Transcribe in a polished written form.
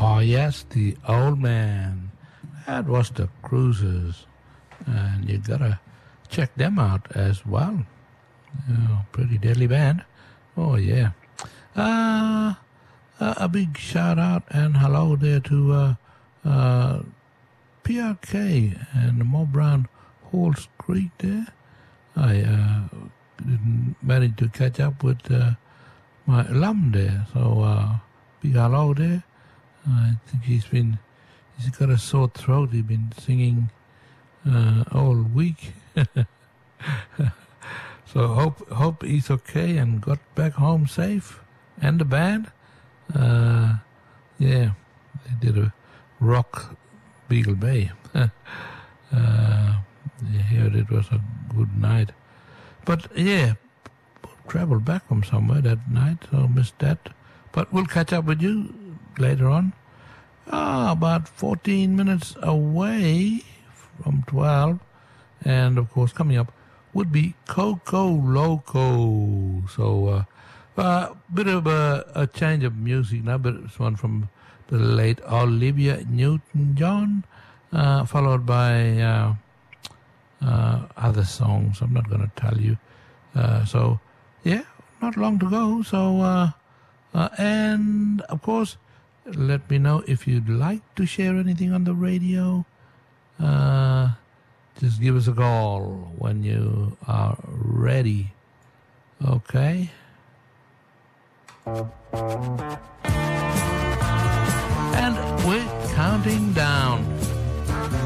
Oh, yes, the Old Man. That was the Cruisers. And you gotta check them out as well. Oh, pretty deadly band. Oh, yeah. A big shout out and hello there to PRK and Mob Brown Halls Creek there. I didn't manage to catch up with my alum there, so big hello there. I think he's got a sore throat. He's been singing all week. So hope he's okay and got back home safe. And the band, yeah, they did a rock Beagle Bay. I heard it was a good night. But yeah, traveled back from somewhere that night, so missed that. But we'll catch up with you later on. About 14 minutes away from 12. And of course, coming up would be Coco Loco. So, bit of a change of music now, but it's one from the late Olivia Newton-John, followed by other songs. I'm not going to tell you. So, yeah, not long to go. So, and of course, let me know if you'd like to share anything on the radio. Just give us a call when you are ready. Okay? And we're counting down.